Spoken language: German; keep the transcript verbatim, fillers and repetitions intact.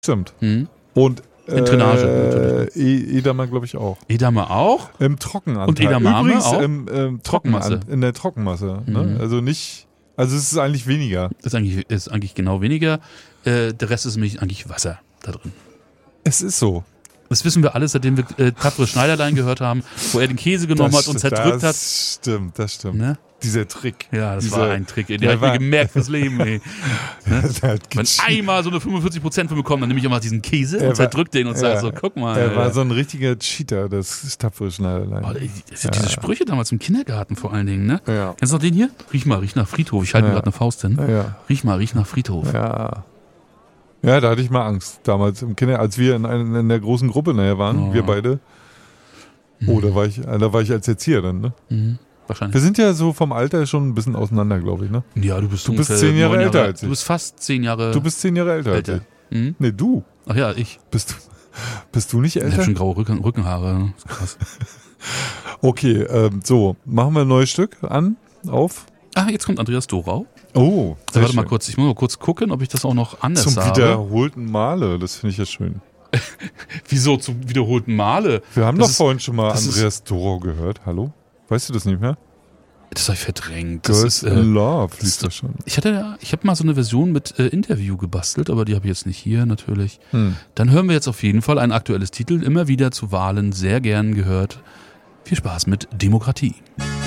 Stimmt. Hm? Und in Drainage äh, e- Edamer, glaube ich, auch. Edamer auch? Im Trockenanteil. Und Edamame Übrigens auch? Im, im Trockenmasse. Trockenmasse. In der Trockenmasse. Ne? Mhm. Also nicht, also es ist eigentlich weniger. Das ist eigentlich, ist eigentlich genau weniger. Äh, der Rest ist nämlich eigentlich Wasser da drin. Es ist so. Das wissen wir alle, seitdem wir äh, Tapfere Schneiderlein gehört haben, wo er den Käse genommen Das hat und st- zerdrückt hat. Das stimmt, das stimmt. Ne? Dieser Trick. Ja, das Dieser, war ein Trick, ey. Den der hab ich mir war- gemerkt fürs Leben, ey. Ne? Der hat Wenn gecheatet. einmal so eine fünfundvierzig Prozent von bekommen, dann nehme ich immer diesen Käse Er und zerdrück den und sage ja, so, guck mal. Er war Alter. so ein richtiger Cheater, das tapfere Schneiderlein. Oh, ey, das sind diese Sprüche damals im Kindergarten vor allen Dingen, ne? Ja. Kennst du noch den hier? Riech mal, riech nach Friedhof. Ich halte mir Ja. gerade eine Faust hin. Ja. Riech mal, riech nach Friedhof. Ja. Ja, da hatte ich mal Angst damals im Kinder, als wir in, ein- in der großen Gruppe nachher waren, Oh. wir beide. Oh, da war ich, da war ich als Erzieher dann, ne? Mhm. Wahrscheinlich. Wir sind ja so vom Alter schon ein bisschen auseinander, glaube ich, ne? Ja, du bist Du bist ungefähr zehn Jahre neun älter als ich. Du bist fast zehn Jahre Du bist zehn Jahre älter, älter. als ich. Mhm. Nee, du. Ach ja, ich. Bist du, bist du nicht Ich habe älter? schon graue Rücken, Rückenhaare. Das ist krass. Okay, ähm, so, machen wir ein neues Stück an, auf. Ah, jetzt kommt Andreas Dorau. Oh, Da, sehr warte mal schön. kurz, ich muss mal kurz gucken, ob ich das auch noch anders Zum habe. wiederholten Male, das finde ich ja schön. Wieso zum wiederholten Male? Wir haben Das doch ist- vorhin schon mal das ist- Andreas Dorau gehört. Hallo? Weißt du das nicht mehr? Das habe ich verdrängt. Das Girls ist, äh, in Love das liest ist- das schon. ich hatte, ja- ich habe mal so eine Version mit äh, Interview gebastelt, aber die habe ich jetzt nicht hier natürlich. Hm. Dann hören wir jetzt auf jeden Fall ein aktuelles Titel, immer wieder zu Wahlen sehr gern gehört. Viel Spaß mit Demokratie.